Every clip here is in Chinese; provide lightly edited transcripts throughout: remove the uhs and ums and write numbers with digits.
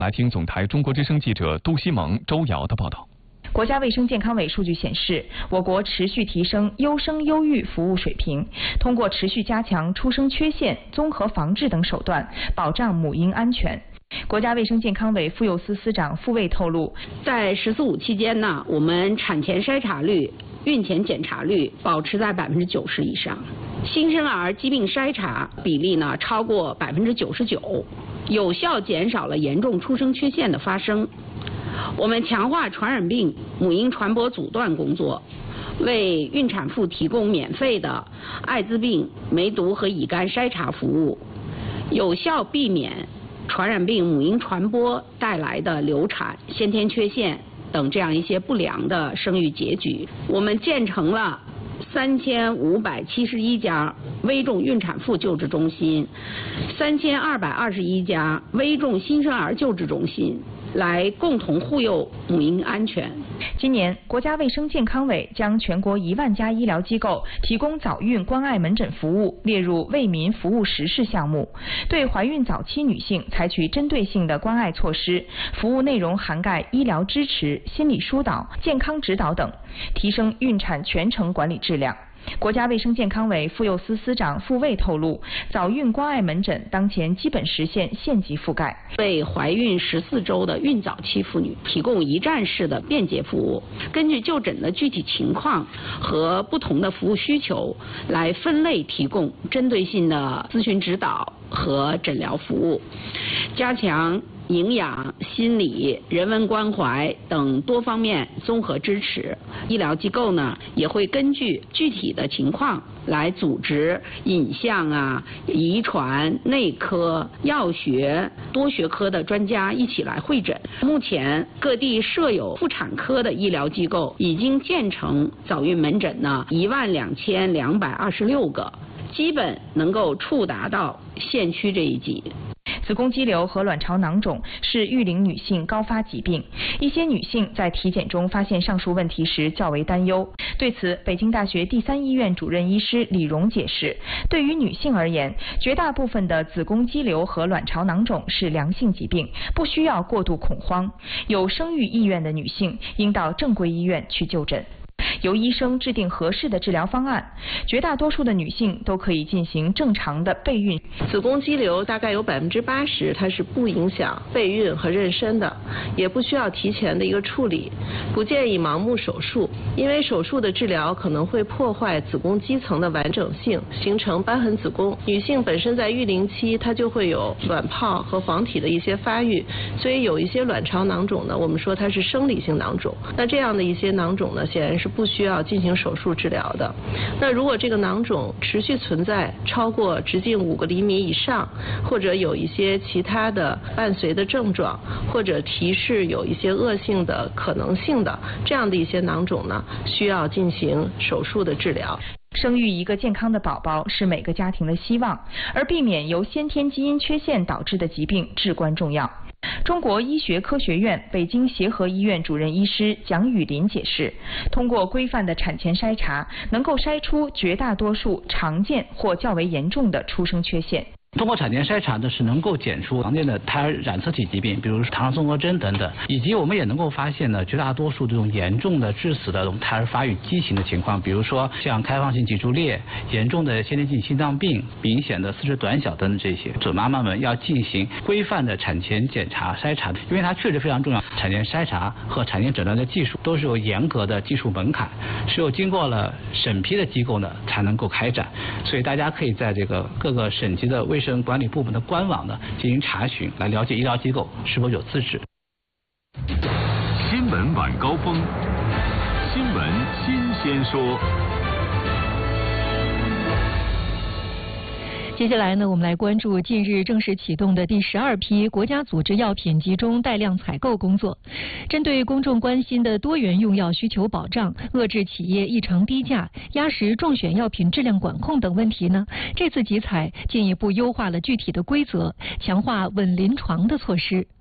来听总台中国之声记者杜西蒙、周瑶的报道。 国家卫生健康委数据显示，我国持续提升优生优育服务水平，通过持续加强出生缺陷综合防治等手段，保障母婴安全。国家卫生健康委妇幼司司长傅卫透露， 在“十四五”期间呢，我们产前筛查率、孕前检查率保持在90%以上，新生儿疾病筛查比例呢超过99%，有效减少了严重出生缺陷的发生。我们强化传染病母婴传播阻断工作，为孕产妇提供免费的艾滋病、梅毒和乙肝筛查服务，有效避免传染病母婴传播带来的流产、先天缺陷等这样一些不良的生育结局。我们建成了3571家危重孕产妇救治中心，3221家危重新生儿救治中心，来共同护佑母婴安全。 今年，国家卫生健康委将全国1万家医疗机构提供早孕关爱门诊服务列入为民服务实事项目，对怀孕早期女性采取针对性的关爱措施，服务内容涵盖医疗支持、心理疏导、健康指导等，提升孕产全程管理质量。国家卫生健康委妇幼司司长傅卫透露，早孕关爱门诊当前基本实现县级覆盖， 为怀孕14周的孕早期妇女提供一站式的便捷服务，根据就诊的具体情况和不同的服务需求来分类提供针对性的咨询指导和诊疗服务，加强营养、心理、人文关怀等多方面综合支持。医疗机构呢也会根据具体的情况来组织影像、遗传、内科、药学多学科的专家一起来会诊。目前各地设有妇产科的医疗机构已经建成早孕门诊呢12226个，基本能够触达到县区这一级。 子宫肌瘤和卵巢囊肿是育龄女性高发疾病，一些女性在体检中发现上述问题时较为担忧。对此，北京大学第3医院主任医师李荣解释，对于女性而言，绝大部分的子宫肌瘤和卵巢囊肿是良性疾病，不需要过度恐慌。有生育意愿的女性应到正规医院去就诊，由医生制定合适的治疗方案，绝大多数的女性都可以进行正常的备孕。 子宫肌瘤大概有80%它是不影响备孕和妊娠的，也不需要提前的一个处理，不建议盲目手术，因为手术的治疗可能会破坏子宫肌层的完整性，形成瘢痕子宫。女性本身在育龄期她就会有卵泡和黄体的一些发育，所以有一些卵巢囊肿呢，我们说它是生理性囊肿，那这样的一些囊肿呢，显然是不需要进行手术治疗的。那如果这个囊肿持续存在超过直径5个厘米以上，或者有一些其他的伴随的症状，或者提示有一些恶性的可能性的这样的一些囊肿呢，需要进行手术的治疗。 生育一个健康的宝宝是每个家庭的希望，而避免由先天基因缺陷导致的疾病至关重要。中国医学科学院北京协和医院主任医师蒋雨林解释，通过规范的产前筛查，能够筛出绝大多数常见或较为严重的出生缺陷。 通过产前筛查呢，是能够检出常见的胎儿染色体疾病，比如糖尿综合征等等，以及我们也能够发现呢，绝大多数这种严重的致死的这种胎儿发育畸形的情况，比如说像开放性脊柱裂、严重的先天性心脏病、明显的四肢短小等等这些，准妈妈们要进行规范的产前检查筛查，因为它确实非常重要。产前筛查和产前诊断的技术都是有严格的技术门槛，是有经过了审批的机构呢才能够开展，所以大家可以在这个各个省级的卫生管理部门的官网呢进行查询，来了解医疗机构是否有资质。 新闻晚高峰，新闻新鲜说。 接下来呢，我们来关注近日正式启动的第12批国家组织药品集中带量采购工作。针对公众关心的多元用药需求保障、遏制企业异常低价、压实中选药品质量管控等问题呢，这次集采进一步优化了具体的规则，强化稳临床的措施。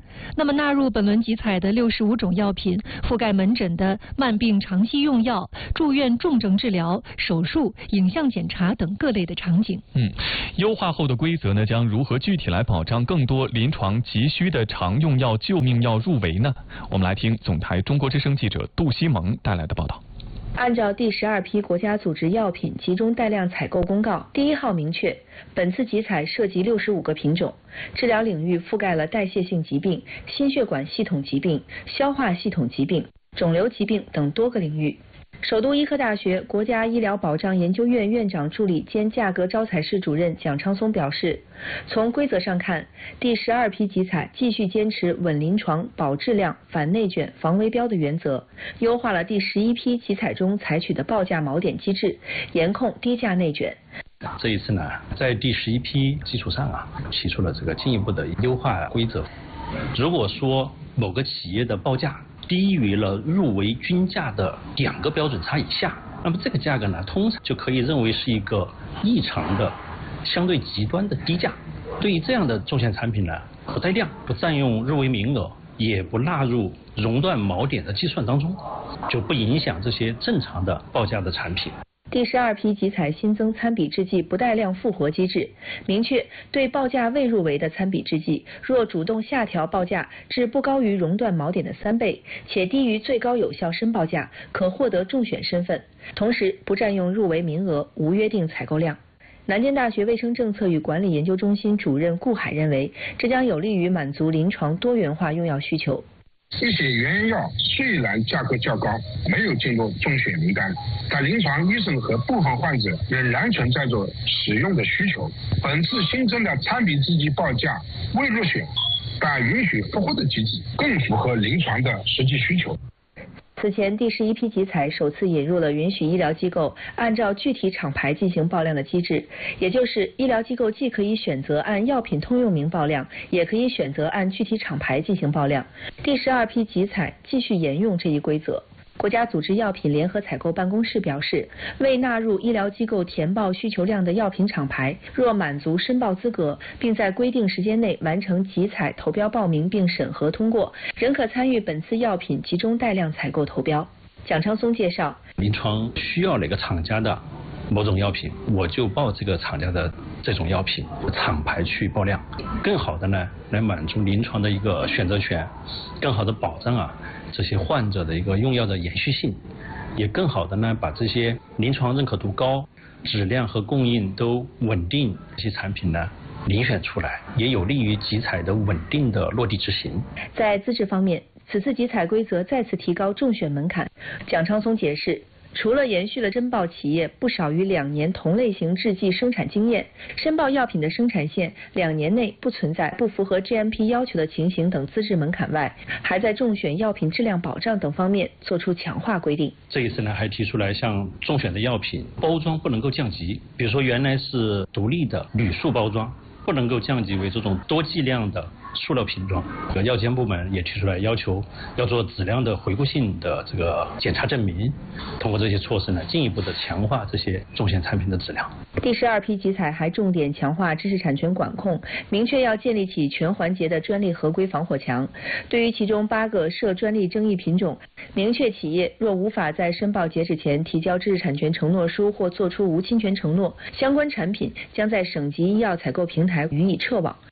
那么纳入本轮集采的65种药品，覆盖门诊的慢病长期用药、住院重症治疗、手术、影像检查等各类的场景。 优化后的规则呢，将如何具体来保障更多临床急需的常用药、救命药入围呢？我们来听总台中国之声记者杜西蒙带来的报道。 按照第12批国家组织药品集中带量采购公告第1号明确，本次集采涉及65个品种，治疗领域覆盖了代谢性疾病、心血管系统疾病、消化系统疾病、肿瘤疾病等多个领域。首都医科大学国家医疗保障研究院院长助理兼价格招采室主任蒋昌松表示，从规则上看，第12批集采继续坚持稳临床、保质量、反内卷、防围标的原则，优化了第11批集采中采取的报价锚点机制，严控低价内卷。 这一次呢，在第11批基础上提出了这个进一步的优化规则。如果说某个企业的报价低于了入围均价的2个标准差以下，那么这个价格呢，通常就可以认为是一个异常的、相对极端的低价。对于这样的重险产品呢，不带量、不占用入围名额，也不纳入熔断锚点的计算当中，就不影响这些正常的报价的产品。 第12批集采新增参比制剂不带量复活机制，明确对报价未入围的参比制剂，若主动下调报价至不高于熔断锚点的3倍，且低于最高有效申报价，可获得中选身份，同时不占用入围名额，无约定采购量。南京大学卫生政策与管理研究中心主任顾海认为，这将有利于满足临床多元化用药需求。 一些原药虽然价格较高，没有进入中选名单，但临床医生和部分患者仍然存在着使用的需求。本次新增的参比制剂报价未入选，但允许复活的机制，更符合临床的实际需求。 此前，第11批集采首次引入了允许医疗机构按照具体厂牌进行报量的机制，也就是医疗机构既可以选择按药品通用名报量，也可以选择按具体厂牌进行报量。第12批集采继续沿用这一规则。国家组织药品联合采购办公室表示，未纳入医疗机构填报需求量的药品厂牌，若满足申报资格，并在规定时间内完成集采投标报名并审核通过，仍可参与本次药品集中带量采购投标。蒋昌松介绍， 临床需要哪个厂家的某种药品，我就报这个厂家的这种药品，厂牌去报量，更好的呢来满足临床的一个选择权，更好的保障这些患者的一个用药的延续性，也更好的呢把这些临床认可度高、质量和供应都稳定这些产品呢遴选出来，也有利于集采的稳定的落地执行。 在资质方面，此次集采规则再次提高中选门槛。蒋昌松解释，除了延续了申报企业不少于2年同类型制剂生产经验，申报药品的生产线2年内不存在不符合 GMP 要求的情形等资质门槛外，还在中选药品质量保障等方面做出强化规定。 这一次呢，还提出来像中选的药品包装不能够降级，比如说原来是独立的铝塑包装，不能够降级为这种多剂量的塑料瓶装。药监部门也提出来要求要做质量的回顾性的这个检查证明，通过这些措施呢，进一步的强化这些中选产品的质量。 第12批集采还重点强化知识产权管控，明确要建立起全环节的专利合规防火墙。对于其中8个涉专利争议品种，明确企业若无法在申报截止前提交知识产权承诺书或作出无侵权承诺，相关产品将在省级医药采购平台予以撤网。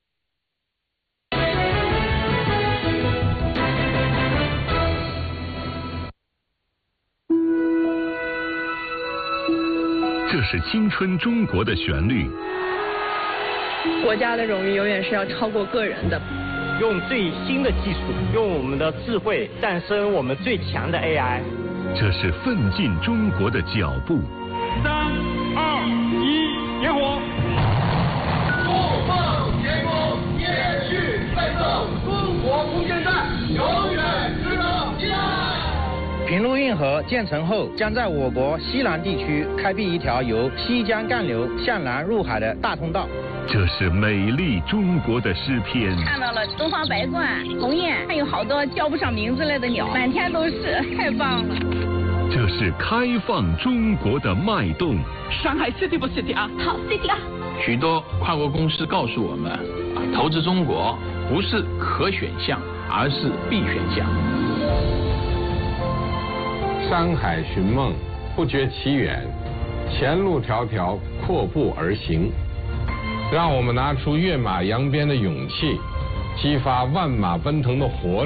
这是青春中国的旋律。 国家的荣誉永远是要超过个人的。 用最新的技术，用我们的智慧诞生我们最强的 AI。 这是奋进中国的脚步。 3、2、1，点火！不放前锋，延续奋斗，中国空间站永远值得期待。 平陆运河建成后，将在我国西南地区开辟一条由西江干流向南入海的大通道。 这是美丽中国的诗篇。 看到了东方白鹳、鸿雁，还有好多叫不上名字来的鸟，满天都是，太棒了。 这是开放中国的脉动。 上海 City 不 City 啊？ 好 City 啊！ 许多跨国公司告诉我们，投资中国不是可选项，而是必选项。 山海寻梦，不觉其远，前路迢迢，阔步而行。让我们拿出跃马扬鞭的勇气，激发万马奔腾的活力。